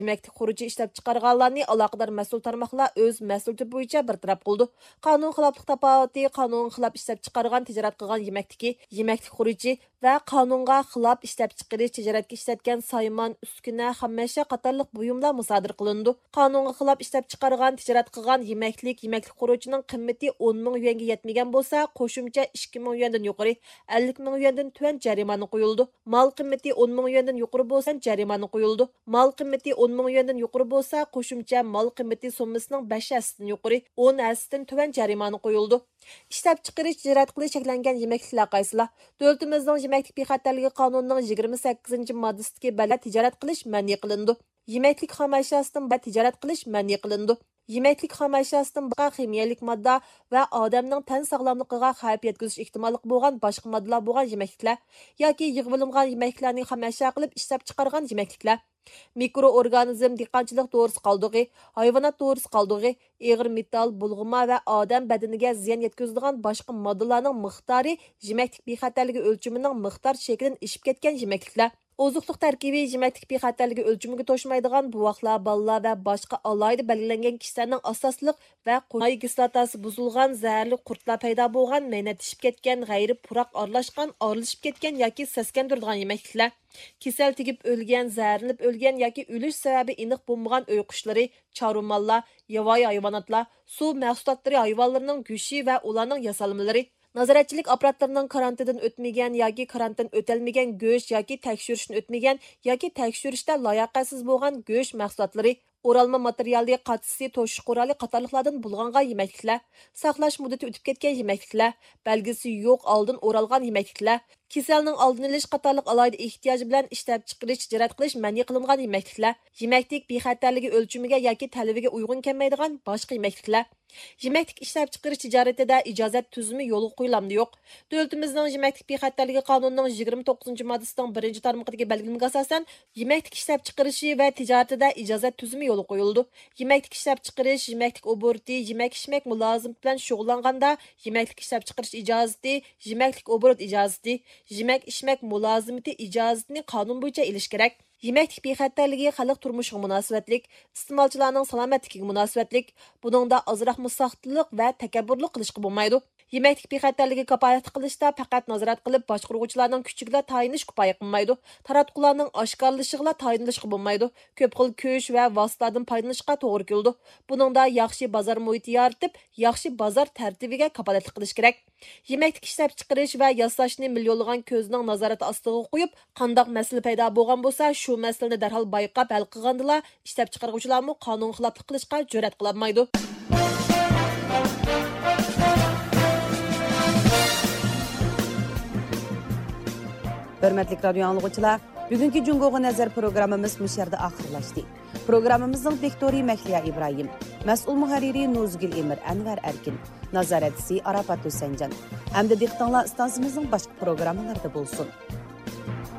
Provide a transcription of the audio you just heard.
Yemeklik xurucu ishlab chiqarganlarni aloqador mas'ul tarmoqlar o'z mas'uliyati bo'yicha bartaraf qildi. Qonun xiloflik tafovati qonun xilof ishlab chiqargan tijorat qilgan yemeklik xuruci va qonunga xilof ishlab chiqarish tijoratga ishlatgan saymon, uskuna, xammasha qatorliq buyumlar musodir qilindi. Qonunga xilof ishlab chiqargan tijorat qilgan yemeklik xurucining qiymati 10 ming yuanga yetmagan bo'lsa, qo'shimcha 2 ming yuandan yuqori 50 ming yuandan tuan jarimani qo'yildi. Mal qiymati 10 ming yuandan yuqori bo'lsa, jarimani qo'yildi. Mal qiymati 10 ming yuandan yuqori bo'lsa, qo'shimcha mal qiymati summasining 5 asdan yuqori 10 asdan tuan jarimani qo'yildi. İşlab chiqarish, tijorat qilish cheklangan yemekliklar qaysila? Davlatimizning yemeklik bexatarligi qonunining 28-moddasidagi balla tijorat qilish ma'ni qilindi. Yemeklik xom ashyosidan tijorat qilish ma'ni qilindi. Yemeklik xom ashyosidan boshqa ximiyalik modda va odamning tan sog'lomligiga xavf yetkazish ehtimoli bo'lgan boshqa moddalar bo'lgan yemekliklar yoki yig'ib olingan yemekliklarni xom ashyo qilib ishlab chiqargan yemekliklar. Mikroorganizm, dehqonchilik to'g'risi qoldig'i, hayvonot to'g'risi qoldig'i, og'ir metall, bulg'uma va odam badaniga ziyon yetkazadigan boshqa moddalarning miqdori yemeklik bexatarligi o'lchamining miqdor shaklidan ishib ketgan yemekliklar. Ozuqliq tarkibi yemeklik bexatarligi o'lchamiga to'shmaydigan buvoqlar, bolalar va boshqa alohida belgilangan kishilarning asosliq va qo'y kislotasi buzilgan zaharli qurtlar paydo bo'lgan, maynatishib ketgan, g'ayri puroq aralashib ketgan yoki saskandiradigan yemekliklar. Kesel tegib o'lgan, zaharlanib o'lgan yoki o'lish sababi aniq bo'lmagan uy qushlari, chorvamonlar, yovvoyi hayvonotlar, suv mahsulotlari hayvonlarning go'shti va ularning yasalmalari, nazoratchilik apparatlarining karantindan o'tmagan yoki karantin o'talmagan go'sht yoki tekshirishdan o'tmagan yoki tekshirishda layoqatsiz bo'lgan go'sht mahsulotlari, o'ralma materiali, qatsisi, to'shiq quroli qatorliqlardan bulg'angan yemekliklar, saqlash muddati o'tib ketgan yemekliklar, belgisi yo'q oldin o'ralgan yemekliklar, kasalning oldini olish qatorliq alohida ehtiyoji bilan ishlab chiqarish, tijorat qilish ma'ni qilingan yemekliklar, yemeklik bexatarligi o'lchamiga yoki talabiga uyg'un kelmaydigan boshqa yemekliklar. Yemeklik ishlab chiqarish tijoratida ijozat tuzumi yo'lga qo'yilamdi yo'q. Davlatimizning yemeklik bexatarligi qonunining 29-moddasining 1-tarmog'idagi belgilanmaga asosan yemeklik ishlab chiqarishi va tijoratida ijozat tuzumi yo'lga qo'yildi. Yemeklik ishlab chiqarish, yemeklik oborti, yemek-ichmek mulozim bilan shug'ullanganda yemeklik ishlab chiqarish ijozati, yemeklik obort ijozati, yemek-ichmek mulozimati ijozatini qonun bo'yicha elish kerak. Yemeklik bexatarligi xalq turmushiga munosabatlik, iste'molchilarning salomatligiga munosabatlik, buningda ozroq musaxtiliq va takabburlik qilishga bo'lmaydi. Yemeklik bexatarligi kafolat qilishda faqat nazorat qilib boshqaruvchilarning kuchiga tayinish kifoya qilmaydi. Taratqularning oshkorlashiga tayinlashga bo'lmaydi. Ko'p xil kuch va vositalardan foydalanishga to'g'ri keldi. Buningda yaxshi bozor muhiti yaratib, yaxshi bozor tartibiga kafolatlik qilish kerak. Yemeklik ishlab chiqarish va yasashni millionlagan ko'zning nazorati ostiga qo'yib, qandoq masala paydo bo'lgan bo'lsa, shu masalani darhol bayqab hal qilgandilar, ishlab chiqaruvchilarmi qonun xiloflik qilishga jur'at qila olmaydi. Hörmətli radio anlıqçılar, bugünkü Cungoğa Nəzər proqramımız bu yerdə axırlaşdı. Proqramımızın diktori Məhliya İbrahim, məsul mühərriri Nuzgül Emir Ənvər Erkin, nazaretçisi Arafat Hüseyncan. Həm də diqqətinizə stansiyamızın başqa proqramlarında bolsun.